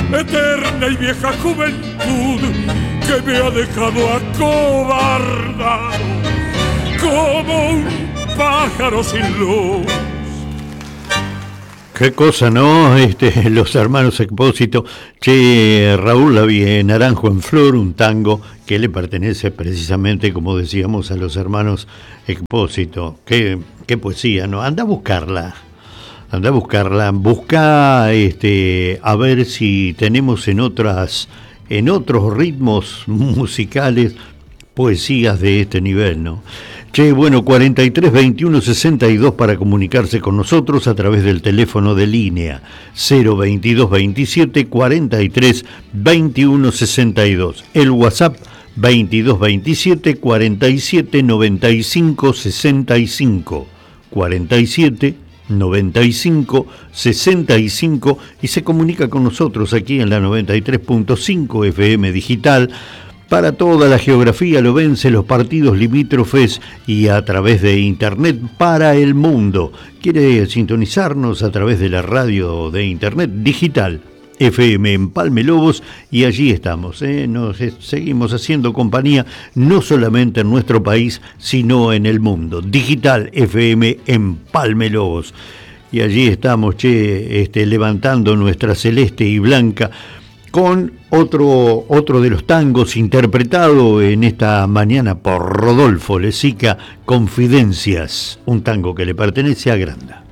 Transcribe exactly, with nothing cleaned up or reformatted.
eterna y vieja juventud que me ha dejado acobardado como un pájaro sin luz. Qué cosa, ¿no? Este, los hermanos Expósito. Che, Raúl Lavie, Naranjo en Flor, un tango que le pertenece precisamente, como decíamos, a los hermanos Expósito. Qué, qué poesía, ¿no? Anda a buscarla. Anda a buscarla. Busca este, a ver si tenemos en otras, en otros ritmos musicales poesías de este nivel, ¿no? Che, bueno, cuarenta y tres, veintiuno, sesenta y dos para comunicarse con nosotros a través del teléfono de línea cero veintidós veintisiete cuarenta y tres veintiuno sesenta y dos. El WhatsApp veintidós veintisiete cuarenta y siete noventa y cinco sesenta y cinco. cuarenta y siete noventa y cinco sesenta y cinco y se comunica con nosotros aquí en la noventa y tres punto cinco F M Digital. Para toda la geografía lobense, los partidos limítrofes y a través de internet para el mundo. ¿Quiere sintonizarnos a través de la radio de internet digital? F M Empalme Lobos, y allí estamos, ¿eh? Nos eh, seguimos haciendo compañía no solamente en nuestro país, sino en el mundo. Digital F M Empalme Lobos. Y allí estamos, che, este, levantando nuestra celeste y blanca con otro, otro de los tangos interpretado en esta mañana por Rodolfo Lezica, Confidencias, un tango que le pertenece a Granda.